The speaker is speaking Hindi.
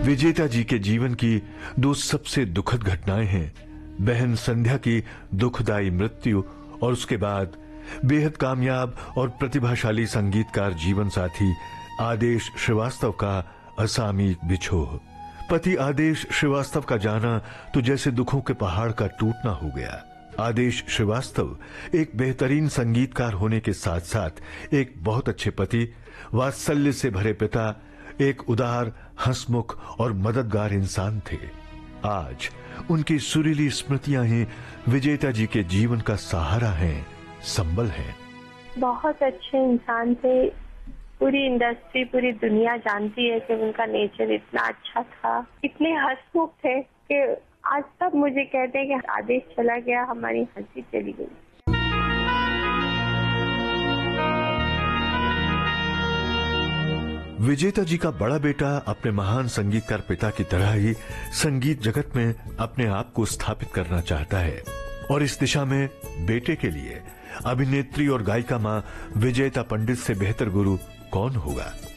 विजेता जी के जीवन की दो सबसे दुखद घटनाएं हैं, बहन संध्या की दुखदाई मृत्यु और उसके बाद बेहद कामयाब और प्रतिभाशाली संगीतकार जीवन साथी आदेश श्रीवास्तव का असामयिक बिछोह। पति आदेश श्रीवास्तव का जाना तो जैसे दुखों के पहाड़ का टूटना हो गया। आदेश श्रीवास्तव एक बेहतरीन संगीतकार होने के साथ साथ एक बहुत अच्छे पति, वात्सल्य से भरे पिता, एक उदार, हंसमुख और मददगार इंसान थे। आज उनकी सुरीली स्मृतियां ही विजेता जी के जीवन का सहारा हैं, संबल हैं। बहुत अच्छे इंसान थे। पूरी इंडस्ट्री, पूरी दुनिया जानती है कि उनका नेचर इतना अच्छा था, इतने हंसमुख थे कि आज तक मुझे कहते हैं कि आदेश चला गया, हमारी हंसी चली गई। विजेता जी का बड़ा बेटा अपने महान संगीतकार पिता की तरह ही संगीत जगत में अपने आप को स्थापित करना चाहता है और इस दिशा में बेटे के लिए अभिनेत्री और गायिका मां विजेता पंडित से बेहतर गुरु कौन होगा।